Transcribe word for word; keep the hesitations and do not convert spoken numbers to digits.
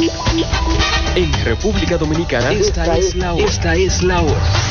En República Dominicana, esta es la hora. Esta es la hora.